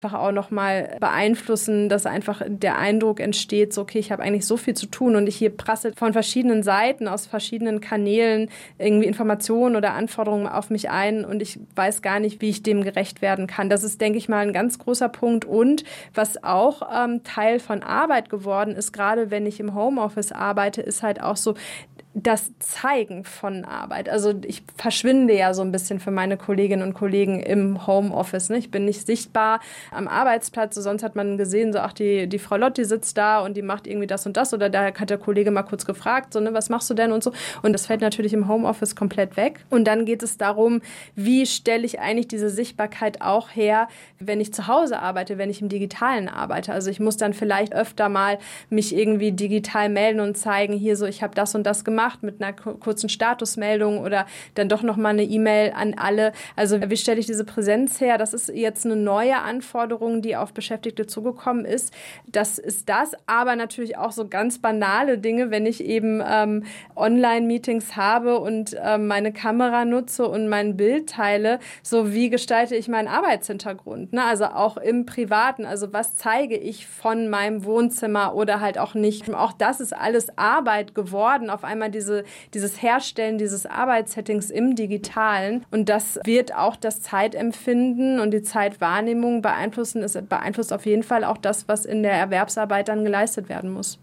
einfach auch nochmal beeinflussen, dass einfach der Eindruck entsteht, so okay, ich habe eigentlich so viel zu tun und hier prasselt von verschiedenen Seiten, aus verschiedenen Kanälen irgendwie Informationen oder Anforderungen auf mich ein und ich weiß gar nicht, wie ich dem gerecht werden kann. Das ist, denke ich mal, ein ganz großer Punkt und was auch Teil von Arbeit geworden ist, gerade wenn ich im Homeoffice arbeite, ist halt auch so, das Zeigen von Arbeit. Also ich verschwinde ja so ein bisschen für meine Kolleginnen und Kollegen im Homeoffice. Ne? Ich bin nicht sichtbar am Arbeitsplatz. Sonst hat man gesehen, so ach, die Frau Lott, die sitzt da und die macht irgendwie das und das. Oder da hat der Kollege mal kurz gefragt, so, ne, was machst du denn und so. Und das fällt natürlich im Homeoffice komplett weg. Und dann geht es darum, wie stelle ich eigentlich diese Sichtbarkeit auch her, wenn ich zu Hause arbeite, wenn ich im Digitalen arbeite. Also ich muss dann vielleicht öfter mal mich irgendwie digital melden und zeigen, hier so, ich habe das und das gemacht, mit einer kurzen Statusmeldung oder dann doch nochmal eine E-Mail an alle. Also wie stelle ich diese Präsenz her? Das ist jetzt eine neue Anforderung, die auf Beschäftigte zugekommen ist. Das ist das, aber natürlich auch so ganz banale Dinge, wenn ich eben Online-Meetings habe und meine Kamera nutze und mein Bild teile, so wie gestalte ich meinen Arbeitshintergrund? Ne? Also auch im Privaten, also was zeige ich von meinem Wohnzimmer oder halt auch nicht. Auch das ist alles Arbeit geworden, auf einmal dieses Herstellen dieses Arbeitssettings im Digitalen. Und das wird auch das Zeitempfinden und die Zeitwahrnehmung beeinflussen. Es beeinflusst auf jeden Fall auch das, was in der Erwerbsarbeit dann geleistet werden muss.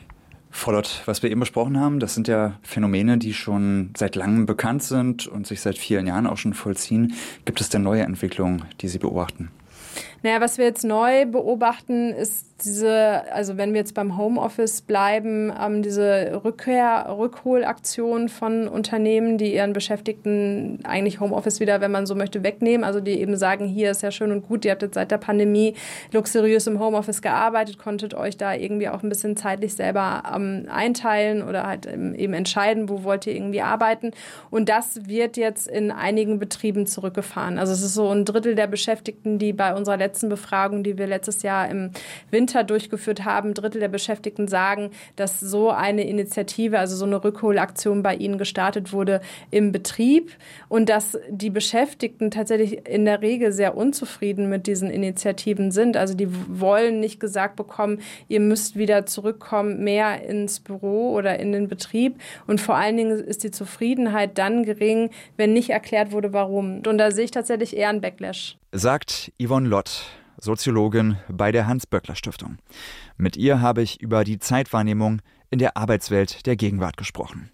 Frau Lott, was wir eben besprochen haben, das sind ja Phänomene, die schon seit langem bekannt sind und sich seit vielen Jahren auch schon vollziehen. Gibt es denn neue Entwicklungen, die Sie beobachten? Naja, was wir jetzt neu beobachten, ist also wenn wir jetzt beim Homeoffice bleiben, diese Rückholaktion von Unternehmen, die ihren Beschäftigten eigentlich Homeoffice wieder, wenn man so möchte, wegnehmen. Also die eben sagen, hier ist ja schön und gut, ihr habt jetzt seit der Pandemie luxuriös im Homeoffice gearbeitet, konntet euch da irgendwie auch ein bisschen zeitlich selber einteilen oder halt eben entscheiden, wo wollt ihr irgendwie arbeiten. Und das wird jetzt in einigen Betrieben zurückgefahren. Also es ist so 1/3 der Beschäftigten, die bei unserer letzten Befragung, die wir letztes Jahr im Winter durchgeführt haben, 1/3 der Beschäftigten sagen, dass so eine Initiative, also so eine Rückholaktion bei ihnen gestartet wurde im Betrieb und dass die Beschäftigten tatsächlich in der Regel sehr unzufrieden mit diesen Initiativen sind. Also die wollen nicht gesagt bekommen, ihr müsst wieder zurückkommen, mehr ins Büro oder in den Betrieb. Und vor allen Dingen ist die Zufriedenheit dann gering, wenn nicht erklärt wurde, warum. Und da sehe ich tatsächlich eher einen Backlash. Sagt Yvonne Lott, Soziologin bei der Hans-Böckler-Stiftung. Mit ihr habe ich über die Zeitwahrnehmung in der Arbeitswelt der Gegenwart gesprochen.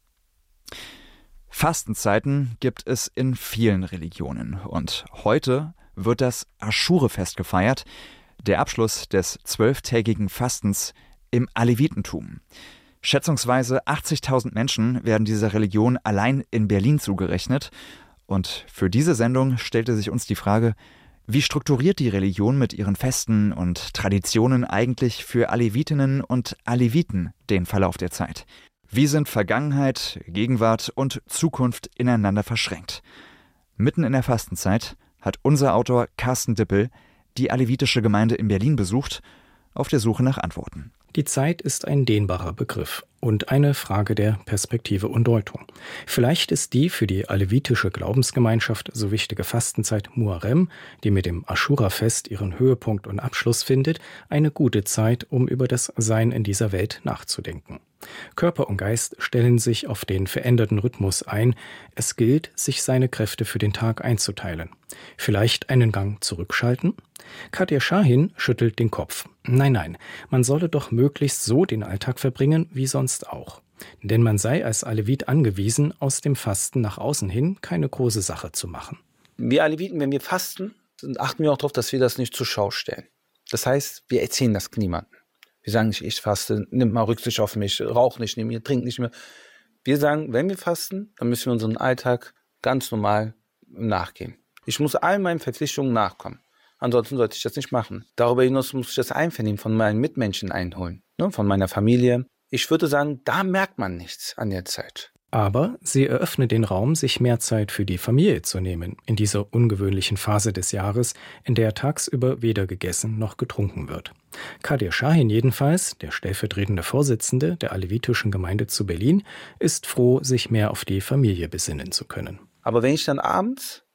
Fastenzeiten gibt es in vielen Religionen und heute wird das Aschure-Fest gefeiert, der Abschluss des 12-tägigen Fastens im Alevitentum. Schätzungsweise 80.000 Menschen werden dieser Religion allein in Berlin zugerechnet. Und für diese Sendung stellte sich uns die Frage, wie strukturiert die Religion mit ihren Festen und Traditionen eigentlich für Alevitinnen und Aleviten den Verlauf der Zeit? Wie sind Vergangenheit, Gegenwart und Zukunft ineinander verschränkt? Mitten in der Fastenzeit hat unser Autor Carsten Dippel die alevitische Gemeinde in Berlin besucht, auf der Suche nach Antworten. Die Zeit ist ein dehnbarer Begriff und eine Frage der Perspektive und Deutung. Vielleicht ist die für die alevitische Glaubensgemeinschaft so wichtige Fastenzeit Muharrem, die mit dem Aschura-Fest ihren Höhepunkt und Abschluss findet, eine gute Zeit, um über das Sein in dieser Welt nachzudenken. Körper und Geist stellen sich auf den veränderten Rhythmus ein. Es gilt, sich seine Kräfte für den Tag einzuteilen. Vielleicht einen Gang zurückschalten? Katja Schahin schüttelt den Kopf. Nein, man solle doch möglichst so den Alltag verbringen wie sonst auch. Denn man sei als Alevit angewiesen, aus dem Fasten nach außen hin keine große Sache zu machen. Wir Aleviten, wenn wir fasten, achten wir auch darauf, dass wir das nicht zur Schau stellen. Das heißt, wir erzählen das niemandem. Wir sagen nicht, ich faste, nimm mal Rücksicht auf mich, rauch nicht mehr, trink nicht mehr. Wir sagen, wenn wir fasten, dann müssen wir unseren Alltag ganz normal nachgehen. Ich muss all meinen Verpflichtungen nachkommen. Ansonsten sollte ich das nicht machen. Darüber hinaus muss ich das Einvernehmen von meinen Mitmenschen einholen, ne, von meiner Familie. Ich würde sagen, da merkt man nichts an der Zeit. Aber sie eröffnet den Raum, sich mehr Zeit für die Familie zu nehmen, in dieser ungewöhnlichen Phase des Jahres, in der tagsüber weder gegessen noch getrunken wird. Kadir Schahin jedenfalls, der stellvertretende Vorsitzende der alevitischen Gemeinde zu Berlin, ist froh, sich mehr auf die Familie besinnen zu können. Aber wenn ich dann abends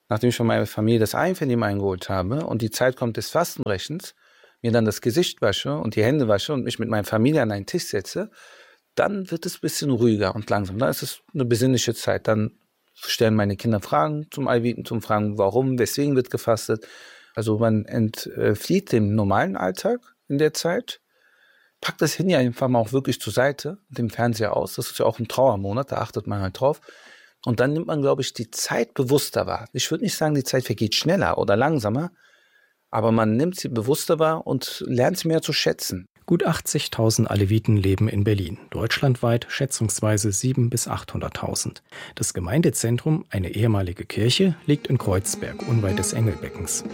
nachdem ich von meiner Familie das Einvernehmen eingeholt habe und die Zeit kommt des Fastenbrechens, mir dann das Gesicht wasche und die Hände wasche und mich mit meiner Familie an einen Tisch setze, dann wird es ein bisschen ruhiger und langsam. Dann ist es eine besinnliche Zeit. Dann stellen meine Kinder Fragen zum Alevitentum, fragen, warum, weswegen wird gefastet. Also man entflieht dem normalen Alltag in der Zeit, packt das Handy einfach mal auch wirklich zur Seite, dem Fernseher aus. Das ist ja auch ein Trauermonat, da achtet man halt drauf. Und dann nimmt man, glaube ich, die Zeit bewusster wahr. Ich würde nicht sagen, die Zeit vergeht schneller oder langsamer, aber man nimmt sie bewusster wahr und lernt sie mehr zu schätzen. Gut 80.000 Aleviten leben in Berlin, deutschlandweit schätzungsweise 700.000 bis 800.000. Das Gemeindezentrum, eine ehemalige Kirche, liegt in Kreuzberg, unweit des Engelbeckens.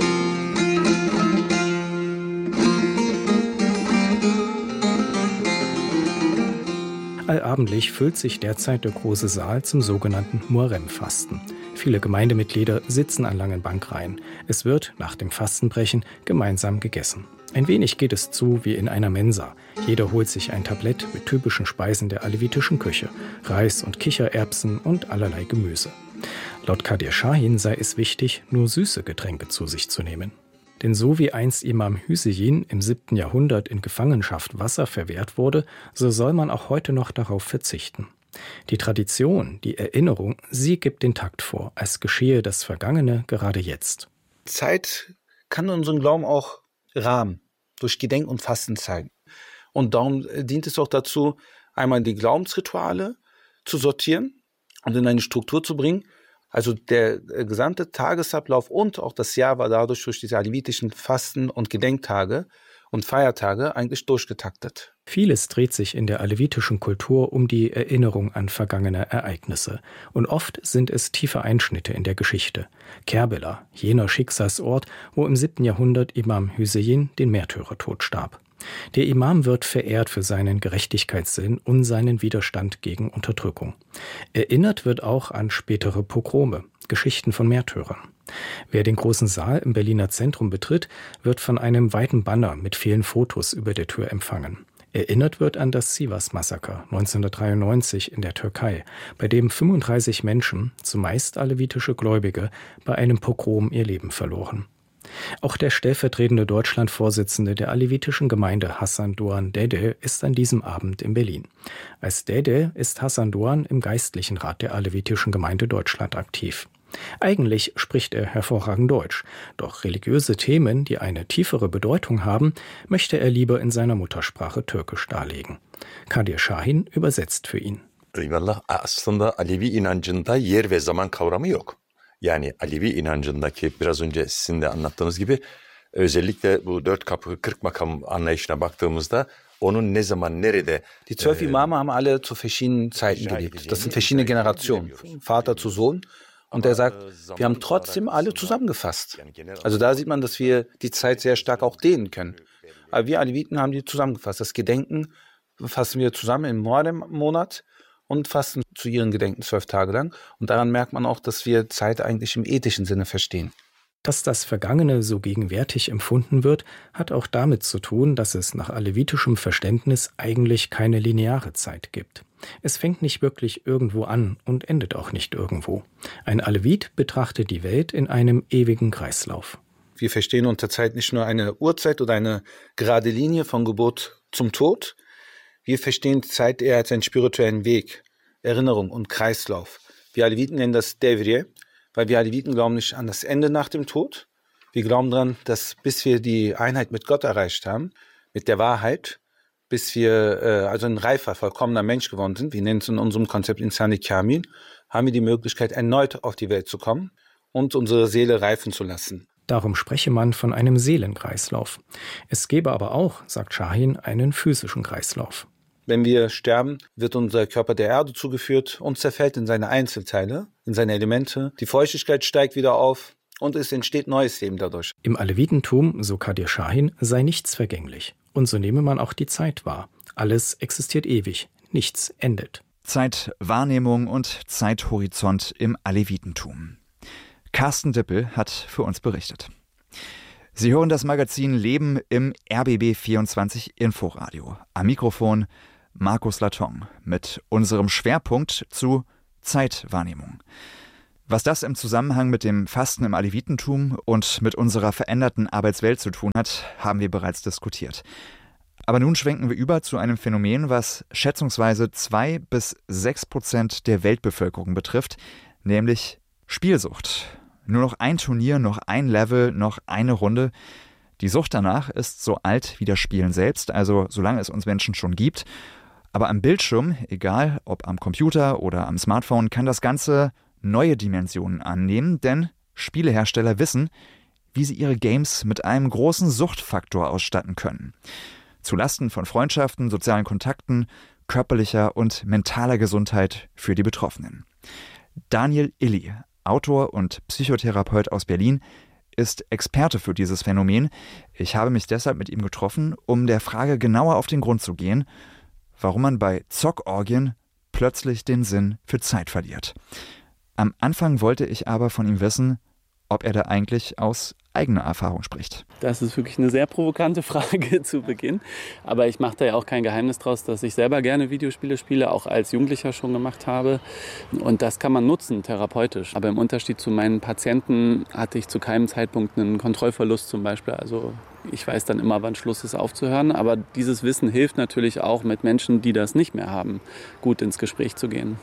Allabendlich füllt sich derzeit der große Saal zum sogenannten Muharrem-Fasten. Viele Gemeindemitglieder sitzen an langen Bankreihen. Es wird nach dem Fastenbrechen gemeinsam gegessen. Ein wenig geht es zu wie in einer Mensa. Jeder holt sich ein Tablett mit typischen Speisen der alevitischen Küche, Reis und Kichererbsen und allerlei Gemüse. Laut Kadir Shahin sei es wichtig, nur süße Getränke zu sich zu nehmen. Denn so wie einst Imam Hüseyin im 7. Jahrhundert in Gefangenschaft Wasser verwehrt wurde, so soll man auch heute noch darauf verzichten. Die Tradition, die Erinnerung, sie gibt den Takt vor, als geschehe das Vergangene gerade jetzt. Zeit kann unseren Glauben auch rahmen, durch Gedenk- und Fasten zeigen. Und darum dient es auch dazu, einmal die Glaubensrituale zu sortieren und in eine Struktur zu bringen. Also der gesamte Tagesablauf und auch das Jahr war dadurch durch diese alevitischen Fasten- und Gedenktage und Feiertage eigentlich durchgetaktet. Vieles dreht sich in der alevitischen Kultur um die Erinnerung an vergangene Ereignisse. Und oft sind es tiefe Einschnitte in der Geschichte. Kerbela, jener Schicksalsort, wo im 7. Jahrhundert Imam Hüseyin den Märtyrertod starb. Der Imam wird verehrt für seinen Gerechtigkeitssinn und seinen Widerstand gegen Unterdrückung. Erinnert wird auch an spätere Pogrome, Geschichten von Märtyrern. Wer den großen Saal im Berliner Zentrum betritt, wird von einem weiten Banner mit vielen Fotos über der Tür empfangen. Erinnert wird an das Sivas-Massaker 1993 in der Türkei, bei dem 35 Menschen, zumeist alevitische Gläubige, bei einem Pogrom ihr Leben verloren. Auch der stellvertretende Deutschlandvorsitzende der alevitischen Gemeinde Hasan Doğan Dede ist an diesem Abend in Berlin. Als Dede ist Hasan Doğan im Geistlichen Rat der alevitischen Gemeinde Deutschland aktiv. Eigentlich spricht er hervorragend Deutsch, doch religiöse Themen, die eine tiefere Bedeutung haben, möchte er lieber in seiner Muttersprache Türkisch darlegen. Kadir Shahin übersetzt für ihn. Eyvallah, aslında Alevi inancında yer ve zaman kavramı yok. Yani Alevi inancındaki biraz önce sizin de anlattığınız gibi özellikle bu 4 kapı 40 makam anlayışına baktığımızda onun ne zaman nerede. Die 12 Imame haben alle zu verschiedenen Zeiten gelebt. Das sind verschiedene Generationen, Vater zu Sohn. Und er sagt, wir haben trotzdem alle zusammengefasst. Also da sieht man, dass wir die Zeit sehr stark auch dehnen können. Aber wir Aleviten haben die zusammengefasst. Das Gedenken fassen wir zusammen im Muharrem-Monat und fasten zu ihren Gedenken 12 Tage lang. Und daran merkt man auch, dass wir Zeit eigentlich im ethischen Sinne verstehen. Dass das Vergangene so gegenwärtig empfunden wird, hat auch damit zu tun, dass es nach alevitischem Verständnis eigentlich keine lineare Zeit gibt. Es fängt nicht wirklich irgendwo an und endet auch nicht irgendwo. Ein Alevit betrachtet die Welt in einem ewigen Kreislauf. Wir verstehen unter Zeit nicht nur eine Uhrzeit oder eine gerade Linie von Geburt zum Tod. Wir verstehen Zeit eher als einen spirituellen Weg, Erinnerung und Kreislauf. Wir Aleviten nennen das Devriye, weil wir Aleviten glauben nicht an das Ende nach dem Tod. Wir glauben daran, dass bis wir die Einheit mit Gott erreicht haben, mit der Wahrheit, bis wir also ein reifer, vollkommener Mensch geworden sind, wir nennen es in unserem Konzept Insani Kamil, haben wir die Möglichkeit, erneut auf die Welt zu kommen und unsere Seele reifen zu lassen. Darum spreche man von einem Seelenkreislauf. Es gäbe aber auch, sagt Shahin, einen physischen Kreislauf. Wenn wir sterben, wird unser Körper der Erde zugeführt und zerfällt in seine Einzelteile, in seine Elemente. Die Feuchtigkeit steigt wieder auf und es entsteht neues Leben dadurch. Im Alevitentum, so Kadir Shahin, sei nichts vergänglich. Und so nehme man auch die Zeit wahr. Alles existiert ewig, nichts endet. Zeitwahrnehmung und Zeithorizont im Alevitentum. Carsten Dippel hat für uns berichtet. Sie hören das Magazin Leben im RBB 24 Inforadio. Am Mikrofon Markus Latong mit unserem Schwerpunkt zu Zeitwahrnehmung. Was das im Zusammenhang mit dem Fasten im Alevitentum und mit unserer veränderten Arbeitswelt zu tun hat, haben wir bereits diskutiert. Aber nun schwenken wir über zu einem Phänomen, was schätzungsweise 2-6% der Weltbevölkerung betrifft, nämlich Spielsucht. Nur noch ein Turnier, noch ein Level, noch eine Runde. Die Sucht danach ist so alt wie das Spielen selbst, also solange es uns Menschen schon gibt. Aber am Bildschirm, egal ob am Computer oder am Smartphone, kann das Ganze neue Dimensionen annehmen, denn Spielehersteller wissen, wie sie ihre Games mit einem großen Suchtfaktor ausstatten können. Zulasten von Freundschaften, sozialen Kontakten, körperlicher und mentaler Gesundheit für die Betroffenen. Daniel Illy, Autor und Psychotherapeut aus Berlin, ist Experte für dieses Phänomen. Ich habe mich deshalb mit ihm getroffen, um der Frage genauer auf den Grund zu gehen, warum man bei Zockorgien plötzlich den Sinn für Zeit verliert. Am Anfang wollte ich aber von ihm wissen, ob er da eigentlich aus eigener Erfahrung spricht. Das ist wirklich eine sehr provokante Frage zu Beginn. Aber ich mache da ja auch kein Geheimnis draus, dass ich selber gerne Videospiele spiele, auch als Jugendlicher schon gemacht habe. Und das kann man nutzen, therapeutisch. Aber im Unterschied zu meinen Patienten hatte ich zu keinem Zeitpunkt einen Kontrollverlust zum Beispiel. Also ich weiß dann immer, wann Schluss ist aufzuhören. Aber dieses Wissen hilft natürlich auch mit Menschen, die das nicht mehr haben, gut ins Gespräch zu gehen.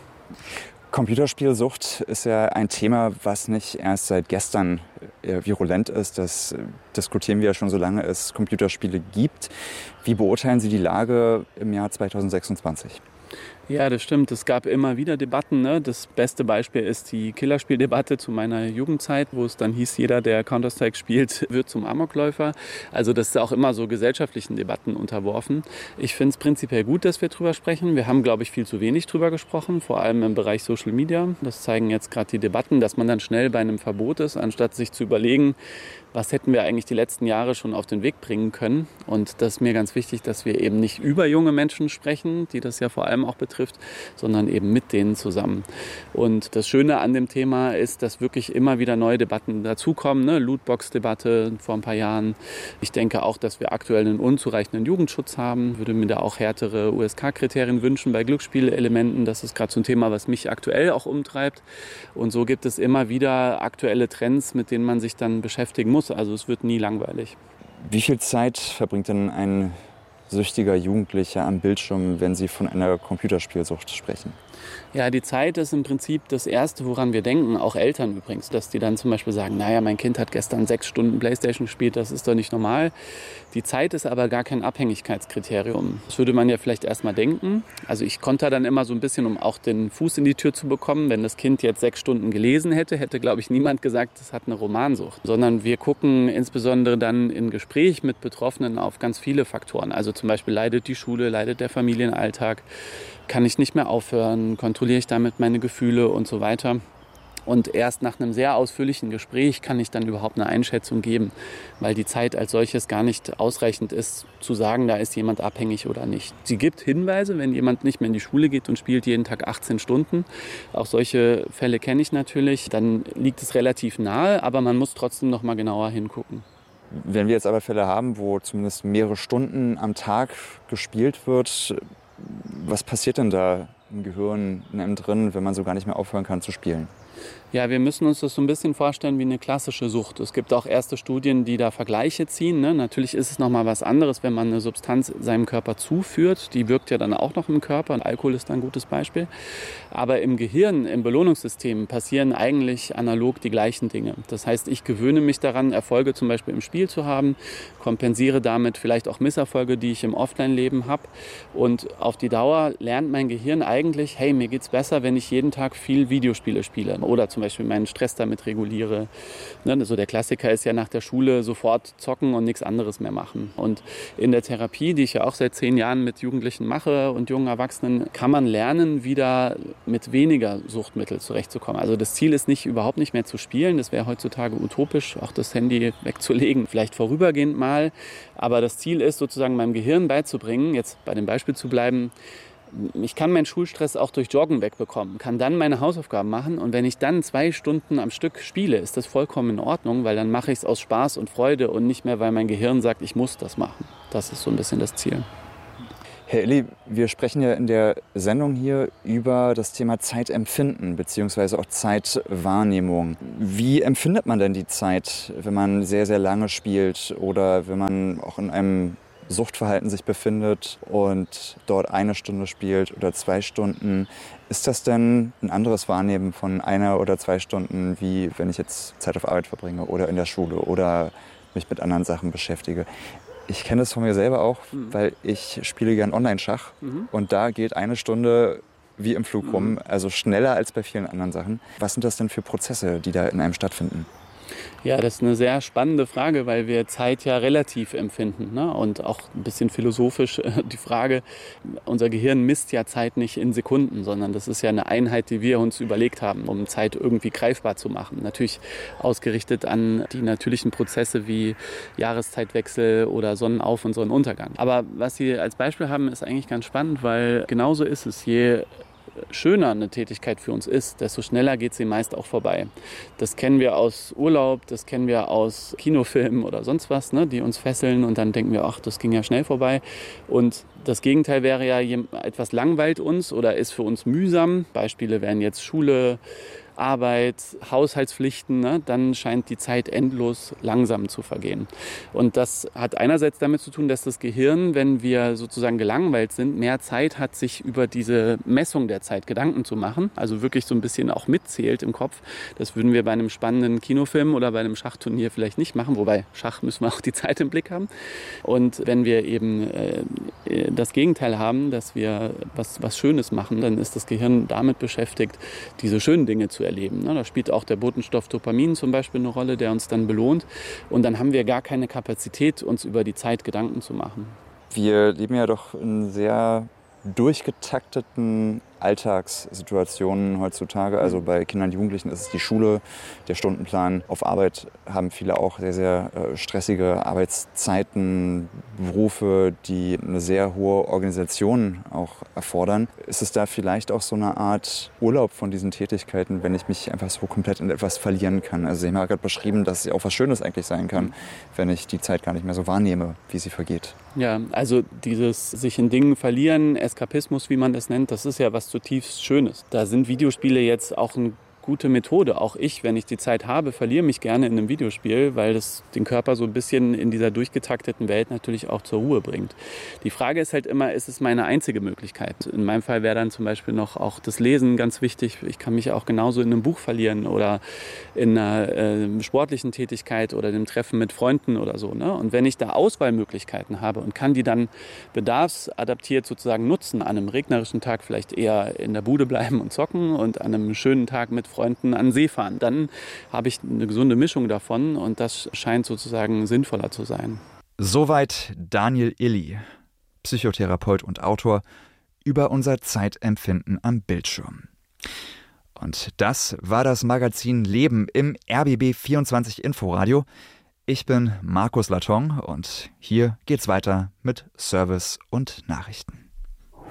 Computerspielsucht ist ja ein Thema, was nicht erst seit gestern virulent ist. Das diskutieren wir ja schon, solange es Computerspiele gibt. Wie beurteilen Sie die Lage im Jahr 2026? Ja, das stimmt. Es gab immer wieder Debatten. Ne? Das beste Beispiel ist die Killerspieldebatte zu meiner Jugendzeit, wo es dann hieß, jeder, der Counter-Strike spielt, wird zum Amokläufer. Also das ist auch immer so gesellschaftlichen Debatten unterworfen. Ich finde es prinzipiell gut, dass wir drüber sprechen. Wir haben, glaube ich, viel zu wenig drüber gesprochen, vor allem im Bereich Social Media. Das zeigen jetzt gerade die Debatten, dass man dann schnell bei einem Verbot ist, anstatt sich zu überlegen, was hätten wir eigentlich die letzten Jahre schon auf den Weg bringen können. Und das ist mir ganz wichtig, dass wir eben nicht über junge Menschen sprechen, die das ja vor allem auch betrifft, sondern eben mit denen zusammen. Und das Schöne an dem Thema ist, dass wirklich immer wieder neue Debatten dazukommen. Ne? Lootbox-Debatte vor ein paar Jahren. Ich denke auch, dass wir aktuell einen unzureichenden Jugendschutz haben. Ich würde mir da auch härtere USK-Kriterien wünschen bei Glücksspielelementen. Das ist gerade so ein Thema, was mich aktuell auch umtreibt. Und so gibt es immer wieder aktuelle Trends, mit denen man sich dann beschäftigen muss. Also es wird nie langweilig. Wie viel Zeit verbringt denn ein süchtiger Jugendlicher am Bildschirm, wenn Sie von einer Computerspielsucht sprechen? Ja, die Zeit ist im Prinzip das Erste, woran wir denken, auch Eltern übrigens, dass die dann zum Beispiel sagen, naja, mein Kind hat gestern 6 Stunden Playstation gespielt, das ist doch nicht normal. Die Zeit ist aber gar kein Abhängigkeitskriterium. Das würde man ja vielleicht erstmal denken. Also ich konnte dann immer so ein bisschen, um auch den Fuß in die Tür zu bekommen, wenn das Kind jetzt 6 Stunden gelesen hätte, glaube ich, niemand gesagt, das hat eine Romansucht. Sondern wir gucken insbesondere dann in Gespräch mit Betroffenen auf ganz viele Faktoren. Also zum Beispiel leidet die Schule, leidet der Familienalltag, kann ich nicht mehr aufhören, kontrolliere ich damit meine Gefühle und so weiter. Und erst nach einem sehr ausführlichen Gespräch kann ich dann überhaupt eine Einschätzung geben, weil die Zeit als solches gar nicht ausreichend ist, zu sagen, da ist jemand abhängig oder nicht. Sie gibt Hinweise, wenn jemand nicht mehr in die Schule geht und spielt jeden Tag 18 Stunden. Auch solche Fälle kenne ich natürlich. Dann liegt es relativ nahe, aber man muss trotzdem noch mal genauer hingucken. Wenn wir jetzt aber Fälle haben, wo zumindest mehrere Stunden am Tag gespielt wird, was passiert denn da im Gehirn, in einem drin, wenn man so gar nicht mehr aufhören kann zu spielen? Ja, wir müssen uns das so ein bisschen vorstellen wie eine klassische Sucht. Es gibt auch erste Studien, die da Vergleiche ziehen. Ne? Natürlich ist es nochmal was anderes, wenn man eine Substanz seinem Körper zuführt. Die wirkt ja dann auch noch im Körper. Alkohol ist da ein gutes Beispiel. Aber im Gehirn, im Belohnungssystem passieren eigentlich analog die gleichen Dinge. Das heißt, ich gewöhne mich daran, Erfolge zum Beispiel im Spiel zu haben, kompensiere damit vielleicht auch Misserfolge, die ich im Offline-Leben habe. Und auf die Dauer lernt mein Gehirn eigentlich, hey, mir geht's besser, wenn ich jeden Tag viel Videospiele spiele. Oder zum Beispiel meinen Stress damit reguliere. Ne, so der Klassiker ist ja nach der Schule sofort zocken und nichts anderes mehr machen. Und in der Therapie, die ich ja auch seit 10 Jahren mit Jugendlichen mache und jungen Erwachsenen, kann man lernen, wieder mit weniger Suchtmittel zurechtzukommen. Also das Ziel ist nicht, überhaupt nicht mehr zu spielen. Das wäre heutzutage utopisch, auch das Handy wegzulegen, vielleicht vorübergehend mal. Aber das Ziel ist sozusagen meinem Gehirn beizubringen, jetzt bei dem Beispiel zu bleiben, ich kann meinen Schulstress auch durch Joggen wegbekommen, kann dann meine Hausaufgaben machen und wenn ich dann 2 Stunden am Stück spiele, ist das vollkommen in Ordnung, weil dann mache ich es aus Spaß und Freude und nicht mehr, weil mein Gehirn sagt, ich muss das machen. Das ist so ein bisschen das Ziel. Herr Illy, wir sprechen ja in der Sendung hier über das Thema Zeitempfinden bzw. auch Zeitwahrnehmung. Wie empfindet man denn die Zeit, wenn man sehr, sehr lange spielt oder wenn man auch in einem Suchtverhalten sich befindet und dort 1 Stunde spielt oder 2 Stunden? Ist das denn ein anderes Wahrnehmen von 1 oder 2 Stunden, wie wenn ich jetzt Zeit auf Arbeit verbringe oder in der Schule oder mich mit anderen Sachen beschäftige? Ich kenne das von mir selber auch, weil ich spiele gern Online-Schach und da geht 1 Stunde wie im Flug rum, also schneller als bei vielen anderen Sachen. Was sind das denn für Prozesse, die da in einem stattfinden? Ja, das ist eine sehr spannende Frage, weil wir Zeit ja relativ empfinden, ne? Und auch ein bisschen philosophisch die Frage, unser Gehirn misst ja Zeit nicht in Sekunden, sondern das ist ja eine Einheit, die wir uns überlegt haben, um Zeit irgendwie greifbar zu machen. Natürlich ausgerichtet an die natürlichen Prozesse wie Jahreszeitwechsel oder Sonnenauf- und Sonnenuntergang. Aber was Sie als Beispiel haben, ist eigentlich ganz spannend, weil genauso ist es. Je schöner eine Tätigkeit für uns ist, desto schneller geht sie meist auch vorbei. Das kennen wir aus Urlaub, das kennen wir aus Kinofilmen oder sonst was, ne, die uns fesseln und dann denken wir, ach, das ging ja schnell vorbei. Und das Gegenteil wäre ja, etwas langweilt uns oder ist für uns mühsam. Beispiele wären jetzt Schule, Arbeit, Haushaltspflichten, ne, dann scheint die Zeit endlos langsam zu vergehen. Und das hat einerseits damit zu tun, dass das Gehirn, wenn wir sozusagen gelangweilt sind, mehr Zeit hat, sich über diese Messung der Zeit Gedanken zu machen, also wirklich so ein bisschen auch mitzählt im Kopf. Das würden wir bei einem spannenden Kinofilm oder bei einem Schachturnier vielleicht nicht machen, wobei Schach müssen wir auch die Zeit im Blick haben. Und wenn wir eben das Gegenteil haben, dass wir was Schönes machen, dann ist das Gehirn damit beschäftigt, diese schönen Dinge zu erleben. Da spielt auch der Botenstoff Dopamin zum Beispiel eine Rolle, der uns dann belohnt. Und dann haben wir gar keine Kapazität, uns über die Zeit Gedanken zu machen. Wir leben ja doch in sehr durchgetakteten Alltagssituationen heutzutage. Also bei Kindern und Jugendlichen ist es die Schule, der Stundenplan. Auf Arbeit haben viele auch sehr, sehr stressige Arbeitszeiten, Berufe, die eine sehr hohe Organisation auch erfordern. Ist es da vielleicht auch so eine Art Urlaub von diesen Tätigkeiten, wenn ich mich einfach so komplett in etwas verlieren kann? Also Sie haben ja gerade beschrieben, dass es auch was Schönes eigentlich sein kann, wenn ich die Zeit gar nicht mehr so wahrnehme, wie sie vergeht. Ja, also dieses sich in Dingen verlieren, Eskapismus, wie man das nennt, das ist ja was zutiefst Schönes. Da sind Videospiele jetzt auch eine gute Methode. Auch ich, wenn ich die Zeit habe, verliere mich gerne in einem Videospiel, weil das den Körper so ein bisschen in dieser durchgetakteten Welt natürlich auch zur Ruhe bringt. Die Frage ist halt immer, ist es meine einzige Möglichkeit? In meinem Fall wäre dann zum Beispiel noch auch das Lesen ganz wichtig. Ich kann mich auch genauso in einem Buch verlieren oder in einer sportlichen Tätigkeit oder dem Treffen mit Freunden oder so, ne? Und wenn ich da Auswahlmöglichkeiten habe und kann die dann bedarfsadaptiert sozusagen nutzen, an einem regnerischen Tag vielleicht eher in der Bude bleiben und zocken und an einem schönen Tag mit Freunden an den See fahren, dann habe ich eine gesunde Mischung davon und das scheint sozusagen sinnvoller zu sein. Soweit Daniel Illy, Psychotherapeut und Autor, über unser Zeitempfinden am Bildschirm. Und das war das Magazin Leben im RBB 24 Inforadio. Ich bin Markus Laton und hier geht's weiter mit Service und Nachrichten.